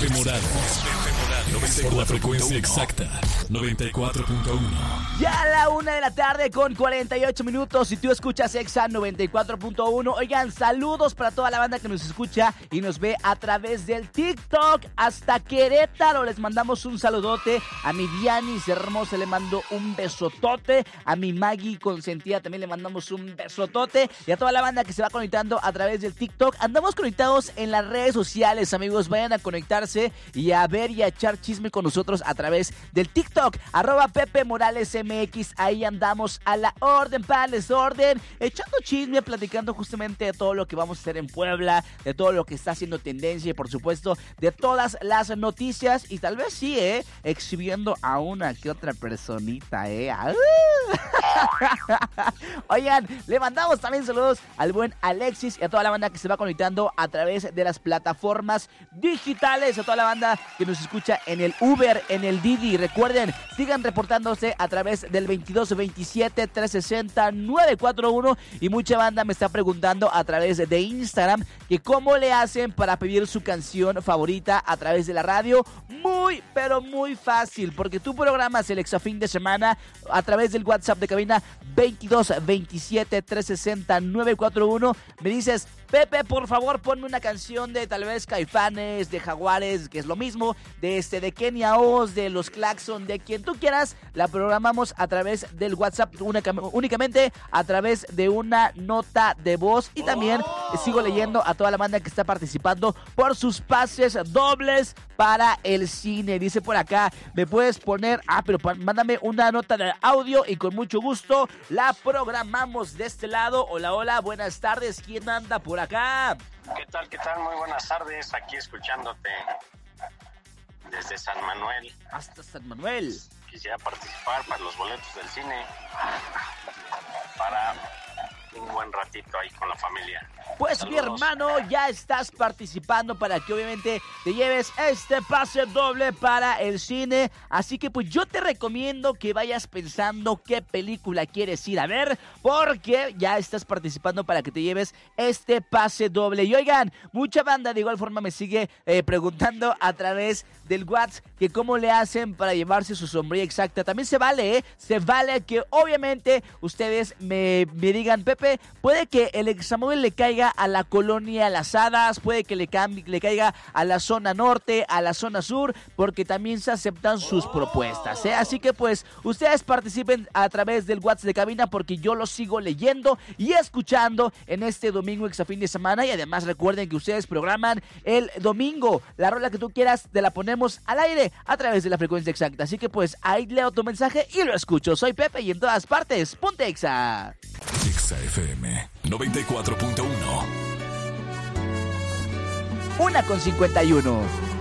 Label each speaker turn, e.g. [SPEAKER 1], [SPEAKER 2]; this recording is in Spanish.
[SPEAKER 1] Pepe Morales. Por la frecuencia exacta, 94.1.
[SPEAKER 2] Ya a la 1:00 con 48 minutos. Si tú escuchas Exa 94.1. Oigan, saludos para toda la banda que nos escucha y nos ve a través del TikTok hasta Querétaro. Les mandamos un saludote. A mi Dianis hermosa le mando un besotote. A mi Maggie consentida también le mandamos un besotote. Y a toda la banda que se va conectando a través del TikTok. Andamos conectados en las redes sociales, amigos. Vayan a conectarse y a ver y a echar chisme con nosotros a través del TikTok, @Pepe Morales MX. Ahí andamos a la orden, para el desorden, echando chisme, platicando justamente de todo lo que vamos a hacer en Puebla, de todo lo que está haciendo tendencia y por supuesto de todas las noticias y tal vez sí, exhibiendo a una que otra personita, Oigan, le mandamos también saludos al buen Alexis y a toda la banda que se va conectando a través de las plataformas digitales, a toda la banda que nos escucha en el Uber, en el Didi. Recuerden, sigan reportándose a través del 2227 360 941 y mucha banda me está preguntando a través de Instagram que cómo le hacen para pedir su canción favorita a través de la radio. Muy, pero muy fácil, porque tú programas el Exafín de semana a través del WhatsApp de cabina 2227 360 941. Me dices, Pepe, por favor, ponme una canción de tal vez Caifanes, de Jaguares, que es lo mismo, de Kenia Oz, de Los Claxon, de quien tú quieras. La programamos a través del WhatsApp, únicamente a través de una nota de voz. Y también sigo leyendo a toda la banda que está participando por sus pases dobles para el cine. Dice por acá, me puedes poner, pero mándame una nota de audio y con mucho gusto la programamos de este lado. Hola, hola, buenas tardes. ¿Quién anda por acá?
[SPEAKER 3] ¿Qué tal? ¿Qué tal? Muy buenas tardes. Aquí escuchándote desde San Manuel.
[SPEAKER 2] Hasta San Manuel.
[SPEAKER 3] Quisiera participar para los boletos del cine. Para un buen ratito ahí con la familia.
[SPEAKER 2] Pues
[SPEAKER 3] saludos.
[SPEAKER 2] Mi hermano, ya estás participando para que obviamente te lleves este pase doble para el cine. Así que pues yo te recomiendo que vayas pensando qué película quieres ir a ver, porque ya estás participando para que te lleves este pase doble. Y oigan, mucha banda de igual forma me sigue preguntando a través del WhatsApp que cómo le hacen para llevarse su sombrilla exacta. También se vale, se vale que obviamente ustedes me digan, Pepe, puede que el examen le caiga a la colonia Las Hadas, puede que le caiga a la zona norte, a la zona sur, porque también se aceptan sus propuestas, Así que pues ustedes participen a través del WhatsApp de cabina, porque yo lo sigo leyendo y escuchando en este domingo exafín de semana. Y además recuerden que ustedes programan el domingo la rola que tú quieras, te la ponemos al aire a través de la frecuencia exacta. Así que pues ahí leo tu mensaje y lo escucho. Soy Pepe y en todas partes, ponte Exa.
[SPEAKER 1] Exa FM 94.1.
[SPEAKER 2] 1:51.